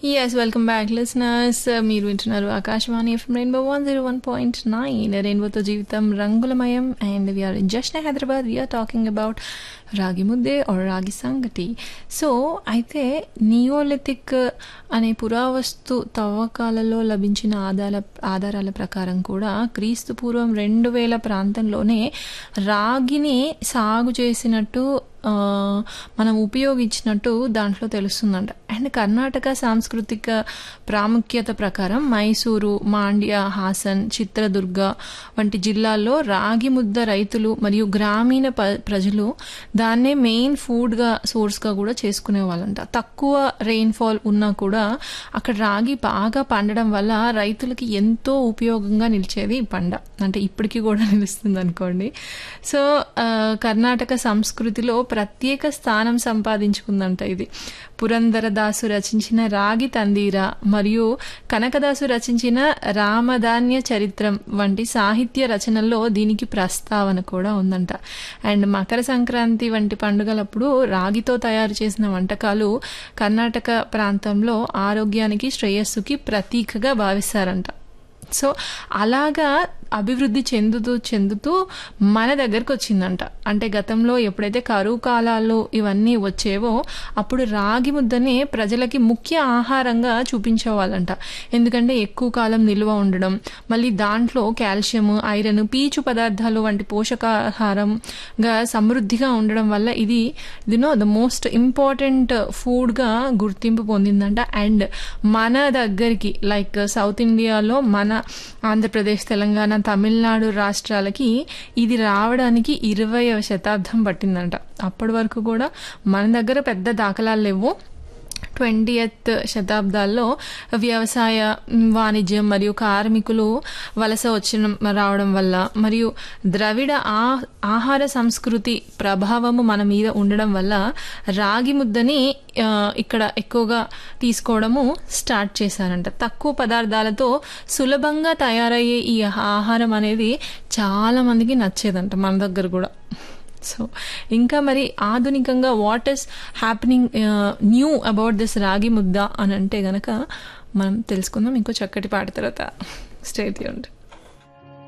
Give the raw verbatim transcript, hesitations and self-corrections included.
Yes, welcome back, listeners. Uh, మీరు వింటున్నారు Akashvani FM rainbow one zero one point nine రెయిన్బోతో జీవితం రంగులమయం and we are in just Hyderabad. We are talking about రాగి ముద్దే ఆర్ రాగి సంగటి. సో అయితే నియోలిథిక్ అనే పురావస్తు తవ్వకాలలో లభించిన ఆధార ఆధారాల ప్రకారం కూడా క్రీస్తు పూర్వం రెండు వేల ప్రాంతంలోనే రాగిని సాగు చేసినట్టు మనం ఉపయోగించినట్టు దాంట్లో తెలుస్తుందంట. అండ్ కర్ణాటక సాంస్కృతిక ప్రాముఖ్యత ప్రకారం మైసూరు, మాండ్య, హాసన్, చిత్రదుర్గ వంటి జిల్లాల్లో రాగి ముద్ద రైతులు మరియు గ్రామీణ ప్రజలు దాన్నే మెయిన్ ఫుడ్గా సోర్స్గా కూడా చేసుకునే వాళ్ళంట. తక్కువ రెయిన్ఫాల్ ఉన్నా కూడా అక్కడ రాగి బాగా పండడం వల్ల రైతులకి ఎంతో ఉపయోగంగా నిలిచేది ఈ పంట. అంటే ఇప్పటికీ కూడా నిలుస్తుంది అనుకోండి. సో కర్ణాటక సంస్కృతిలో ప్రత్యేక స్థానం సంపాదించుకుందంట ఇది. పురందరదాసు రచించిన రాగి తందీర మరియు కనకదాసు రచించిన రామధాన్య చరిత్రం వంటి సాహిత్య రచనల్లో దీనికి ప్రస్తావన కూడా ఉందంట. అండ్ మకర సంక్రాంతి వంటి పండుగలప్పుడు రాగితో తయారు చేసిన వంటకాలు కర్ణాటక ప్రాంతంలో ఆరోగ్యానికి, శ్రేయస్సుకి ప్రతీకగా భావిస్తారంట. సో అలాగా అభివృద్ధి చెందుతూ చెందుతూ మన దగ్గరకు వచ్చిందంట. అంటే గతంలో ఎప్పుడైతే కరువు కాలాలు ఇవన్నీ వచ్చేవో అప్పుడు రాగి ముద్దని ప్రజలకి ముఖ్య ఆహారంగా చూపించేవాళ్ళంట. ఎందుకంటే ఎక్కువ కాలం నిల్వ ఉండడం, మళ్ళీ దాంట్లో కాల్షియం, ఐరన్, పీచు పదార్థాలు వంటి పోషకాహారంగా సమృద్ధిగా ఉండడం వల్ల ఇది దినో ద మోస్ట్ ఇంపార్టెంట్ ఫుడ్గా గుర్తింపు పొందిందంట. అండ్ మన దగ్గరికి లైక్ సౌత్ ఇండియాలో మన ఆంధ్రప్రదేశ్, తెలంగాణ, తమిళనాడు రాష్ట్రాలకి ఇది రావడానికి ఇరవైవ శతాబ్దం పట్టిందంట. అప్పటి వరకు కూడా మన దగ్గర పెద్ద దాఖలాలు లేవు. ట్వంటీయత్ శతాబ్దాల్లో వ్యవసాయ, వాణిజ్యం మరియు కార్మికులు వలస వచ్చిన రావడం వల్ల మరియు ద్రవిడ ఆ ఆహార సంస్కృతి ప్రభావము మన మీద ఉండడం వల్ల రాగి ముద్దని ఇక్కడ ఎక్కువగా తీసుకోవడము స్టార్ట్ చేశారంట. తక్కువ పదార్థాలతో సులభంగా తయారయ్యే ఈ ఆహారం అనేది చాలా మందికి నచ్చేదంట మన దగ్గర కూడా. సో ఇంకా మరి ఆధునికంగా what is happening knew about this రాగి ముద్ద అని అంటే గనక మనం తెలుసుకుందాం ఇంకో చక్కటి పాట తర్వాత. Stay tuned.